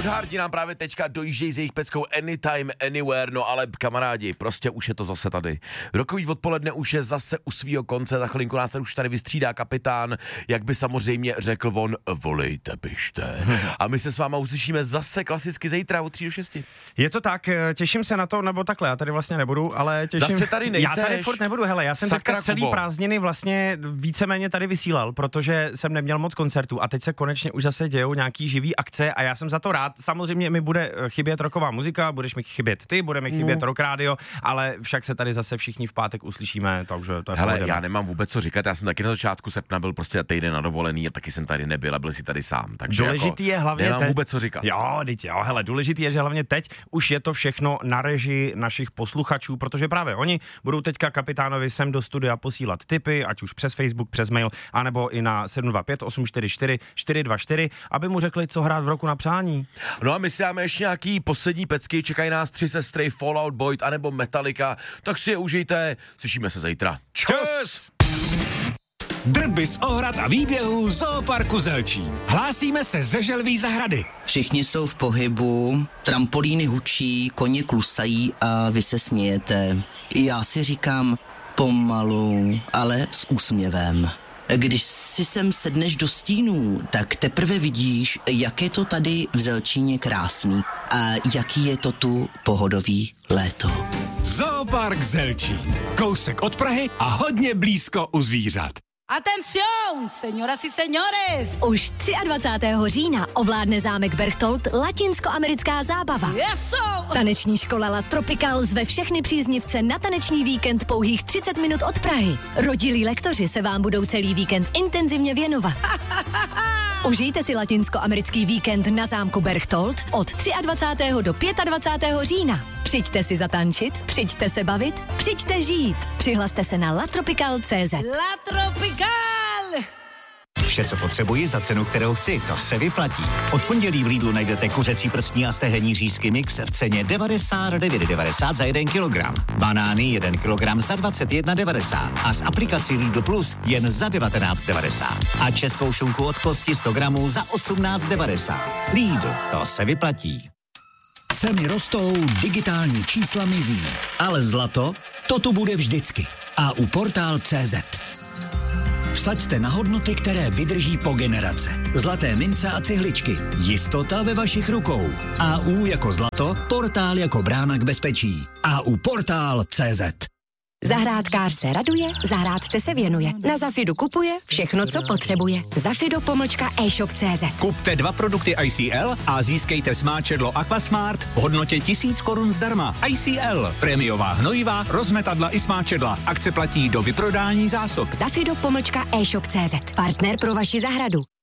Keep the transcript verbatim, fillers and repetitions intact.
Goodhardi nám právě teďka dojíždějí s jejich peckou Anytime, Anywhere, no ale kamarádi, prostě už je to zase tady. Rokový odpoledne už je zase u svýho konce, za chvilinku nás tady už tady vystřídá kapitán, jak by samozřejmě řekl on, volejte, pište. A my se s váma uslyšíme zase klasicky zítra od tří do šesti. Je to tak, těším se na to, nebo takhle, já tady vlastně nebudu, ale těším... Zase tady nejseš. Já tady furt nebudu, hele, já jsem Sakra, teďka celý Kubo. prázdniny vlastně víceméně tady vysílal, protože jsem neměl moc koncertů a teď se konečně už zase dějou nějaký živý akce a já jsem za to rád. Samozřejmě mi bude chybět rocková muzika, budeš mi chybět ty, bude mi chybět mm. rock rádio, ale však se tady zase všichni v pátek uslyšíme, takže to je Hele, pohodem. já nemám vůbec co říkat, já jsem taky na začátku srpna byl prostě týden na dovolený a taky jsem tady nebyl a byl si tady sám. Takže důležitý jako, je hlavně nemám teď. vůbec co říkat. Jo, teď jo, hele, důležitý je, že hlavně teď už je to všechno na režii našich posluchačů, protože právě oni budou teďka kapitánovi sem do studia posílat tipy, ať už přes Facebook, přes mail, anebo i na sedm dva pět osm čtyři čtyři čtyři dva čtyři, aby mu řekli, co hrát v roku na přání. No a my si dáme ještě nějaký poslední pecky, čekají nás tři sestry, Fallout Boy anebo Metallica, tak si je užijte, slyšíme se zítra. Čus! Drby z ohrad a výběhů Zooparku Zelčín. Hlásíme se ze Želví zahrady. Všichni jsou v pohybu, trampolíny hučí, koně klusají a vy se smějete. Já si říkám pomalu, ale s úsměvem. Když si sem sedneš do stínů, tak teprve vidíš, jak je to tady v Zelčíně krásný a jaký je to tu pohodový léto. Zoopark Zelčín. Kousek od Prahy a hodně blízko u zvířat. Atención, señoras y señores! Už dvacátého třetího října ovládne zámek Berchtold latinskoamerická zábava. Eso! Taneční škola La Tropical zve všechny příznivce na taneční víkend pouhých třicet minut od Prahy. Rodilí lektoři se vám budou celý víkend intenzivně věnovat. Užijte si latinskoamerický víkend na zámku Berchtold od dvacátého třetího do dvacátého pátého října. Přijďte si zatančit, přijďte se bavit, přijďte žít. Přihlaste se na latropical tečka cé zet. La Tropical! Vše, co potřebuji za cenu, kterou chci, to se vyplatí. Od pondělí v Lidlu najdete kuřecí prstní a stehenní řízky mix v ceně devadesát devět devadesát za jeden kilogram. Banány jeden kilogram za dvacet jedna devadesát a s aplikací Lidl Plus jen za devatenáct devadesát. A českou šunku od kosti sto gramů za osmnáct devadesát. Lidl, to se vyplatí. Ceny rostou, digitální čísla mizí, ale zlato, to tu bude vždycky. A u portál tečka cé zet. Vsaďte na hodnoty, které vydrží po generace. Zlaté mince a cihličky. Jistota ve vašich rukou. A U jako zlato, portál jako brána k bezpečí. A U portál tečka cé zet. Zahrádkář se raduje, zahrádce se věnuje. Na Zafidu kupuje všechno, co potřebuje. Zafido pomlčka e-shop tečka cé zet. Kupte dva produkty I C L a získejte smáčedlo Aquasmart v hodnotě tisíc korun zdarma. I C L, prémiová hnojiva, rozmetadla i smáčedla. Akce platí do vyprodání zásob. Zafido pomlčka e-shop tečka cé zet. Partner pro vaši zahradu.